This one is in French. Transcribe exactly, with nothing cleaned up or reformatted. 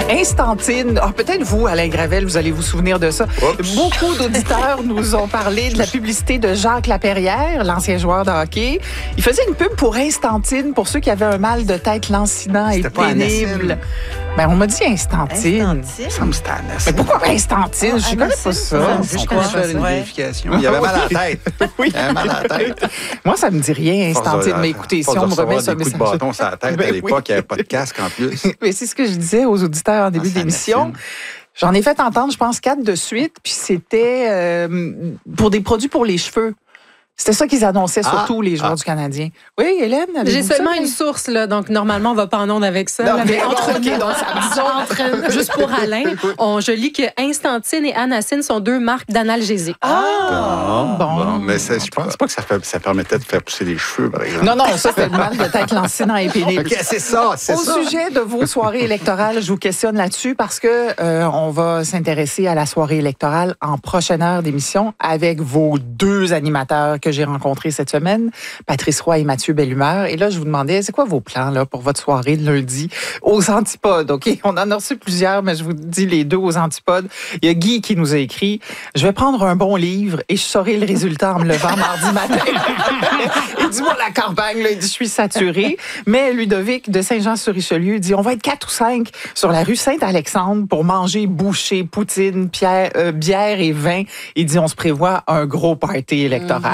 Instantine. Ah, peut-être vous, Alain Gravel, vous allez vous souvenir de ça. Oups. Beaucoup d'auditeurs nous ont parlé de la publicité de Jacques Laperrière, l'ancien joueur de hockey. Il faisait une pub pour Instantine pour ceux qui avaient un mal de tête lancinant et C'était pas pénible. Anacine. Ben, on m'a dit Instantine. Ça me semble que c'était Anacine. Mais pourquoi Instantine? Je connais pas ça. On peut faire une vérification. Il y avait mal à la tête. Oui. Il y avait mal à la tête. Moi, ça me dit rien, Instantine. Mais écoutez, si on me remet ce des coups de message... bâton sur la tête Ben à l'époque, oui. il n'y avait pas de casque en plus. Mais c'est ce que je disais aux auditeurs en début Ah, c'est d'émission. Anacine. J'en ai fait entendre, je pense, quatre de suite, puis c'était euh, pour des produits pour les cheveux. C'était ça qu'ils annonçaient, Ah, surtout les joueurs ah. du Canadien. Oui, Hélène? J'ai avez-vous seulement ça? une source, là, donc normalement, on va pas en onde avec ça. Non, là, mais mais entre OK, nous, donc ça- disons- entre- juste pour Alain, on, je lis que Instantine et Anacine sont deux marques d'analgésiques. Ah, bon. Mais c'est- je pense pas que ça, fait- ça permettait de faire pousser les cheveux, par exemple. Non, non, ça, c'était le mal de tête lancinant et pénible. OK, c'est ça, c'est Au ça. sujet de vos soirées électorales, je vous questionne là-dessus parce que euh, on va s'intéresser à la soirée électorale en prochaine heure d'émission avec vos deux animateurs que j'ai rencontrés cette semaine, Patrice Roy et Mathieu Bellumeur. Et là, je vous demandais, c'est quoi vos plans là pour votre soirée de lundi aux antipodes? OK, on en a reçu plusieurs, mais je vous dis les deux aux antipodes. Il y a Guy qui nous a écrit « Je vais prendre un bon livre et je saurai le résultat en me levant mardi matin. » Il dit « Moi, la campagne, là, il dit, je suis saturé. » Mais Ludovic de Saint-Jean-sur-Richelieu dit « On va être quatre ou cinq sur la rue Saint-Alexandre pour manger bouchée, poutine, pierre, euh, bière et vin. » Il dit « On se prévoit un gros party électoral. »